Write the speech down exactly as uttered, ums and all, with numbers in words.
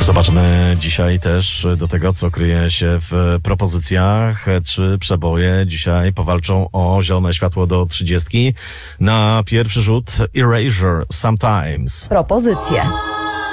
Zobaczmy dzisiaj też do tego, co kryje się w propozycjach. Trzy przeboje dzisiaj powalczą o zielone światło do trzydziestki. Na pierwszy rzut Erasure Sometimes. Propozycje.